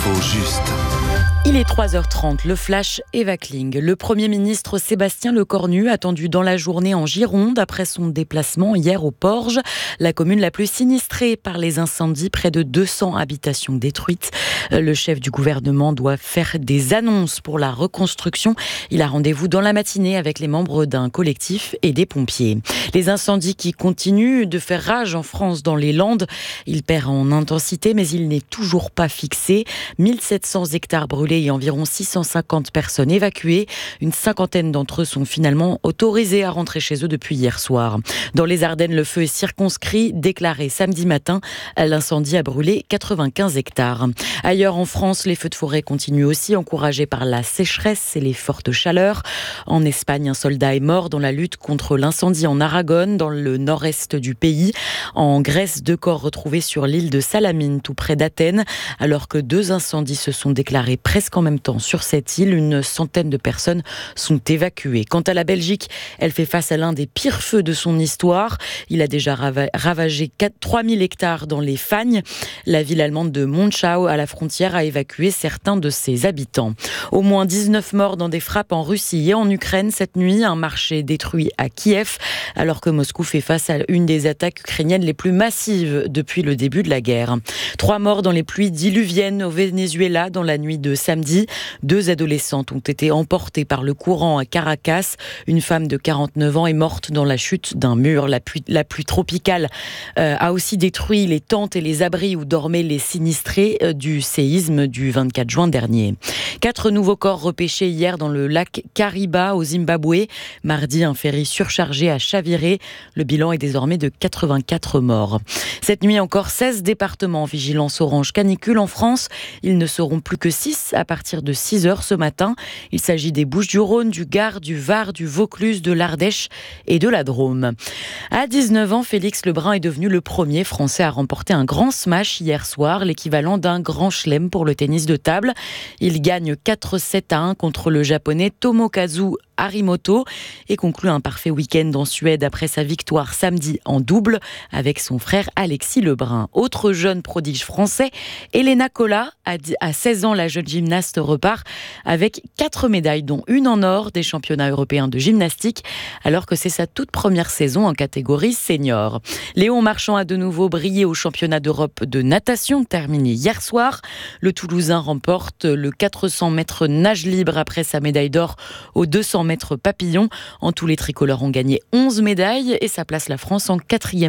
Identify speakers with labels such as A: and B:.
A: L'info juste.
B: Il est 3h30, le flash Eva Kling. Le Premier ministre Sébastien Lecornu attendu dans la journée en Gironde après son déplacement hier au Porge, la commune la plus sinistrée par les incendies, près de 200 habitations détruites. Le chef du gouvernement doit faire des annonces pour la reconstruction. Il a rendez-vous dans la matinée avec les membres d'un collectif et des pompiers. Les incendies qui continuent de faire rage en France dans les Landes, ils perdent en intensité mais il n'est toujours pas fixé. 1700 hectares brûlés et environ 650 personnes évacuées. Une cinquantaine d'entre eux sont finalement autorisés à rentrer chez eux depuis hier soir. Dans les Ardennes, le feu est circonscrit, déclaré samedi matin. L'incendie a brûlé 95 hectares. Ailleurs en France, les feux de forêt continuent aussi, encouragés par la sécheresse et les fortes chaleurs. En Espagne, un soldat est mort dans la lutte contre l'incendie en Aragon, dans le nord-est du pays. En Grèce, 2 corps retrouvés sur l'île de Salamine, tout près d'Athènes, alors que 2 incendies se sont déclarés presque en même temps sur cette île. Une centaine de personnes sont évacuées. Quant à la Belgique, elle fait face à l'un des pires feux de son histoire. Il a déjà ravagé 3000 hectares dans les Fagnes. La ville allemande de Monschau, à la frontière, a évacué certains de ses habitants. Au moins 19 morts dans des frappes en Russie et en Ukraine cette nuit. Un marché détruit à Kiev, alors que Moscou fait face à une des attaques ukrainiennes les plus massives depuis le début de la guerre. 3 morts dans les pluies diluviennes au Venezuela dans la nuit de samedi. 2 adolescentes ont été emportées par le courant à Caracas. Une femme de 49 ans est morte dans la chute d'un mur. La pluie tropicale a aussi détruit les tentes et les abris où dormaient les sinistrés du séisme du 24 juin dernier. 4 nouveaux corps repêchés hier dans le lac Kariba au Zimbabwe. Mardi, un ferry surchargé a chaviré. Le bilan est désormais de 84 morts. Cette nuit encore, 16 départements en vigilance orange canicule en France. Ils ne seront plus que 6 à partir de 6h ce matin. Il s'agit des Bouches-du-Rhône, du Gard, du Var, du Vaucluse, de l'Ardèche et de la Drôme. À 19 ans, Félix Lebrun est devenu le premier Français à remporter un grand smash hier soir, l'équivalent d'un grand chelem pour le tennis de table. Il gagne 4-7-1 contre le japonais Tomokazu Harimoto et conclut un parfait week-end en Suède après sa victoire samedi en double avec son frère Alexis Lebrun. Autre jeune prodige français, Elena Cola, à 16 ans, la jeune gymnaste repart avec 4 médailles, dont une en or des championnats européens de gymnastique, alors que c'est sa toute première saison en catégorie senior. Léon Marchand a de nouveau brillé au championnat d'Europe de natation, terminé hier soir. Le Toulousain remporte le 400 mètres nage libre après sa médaille d'or aux 200 mètres papillon. En tout, les tricolores ont gagné 11 médailles et ça place la France en 4e